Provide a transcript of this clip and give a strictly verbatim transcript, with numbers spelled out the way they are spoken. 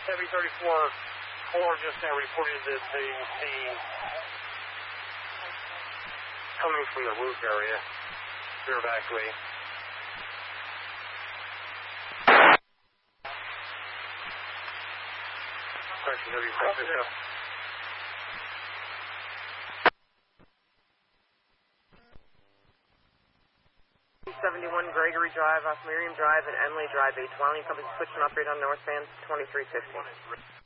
Heavy thirty-four core just now reported that they see coming from the roof area. They're evacuating. Correction, W six six zero. seventy-one Gregory Drive off Miriam Drive and Emily Drive, H. Wyoming Company switch and operate on northbound twenty-three fifty.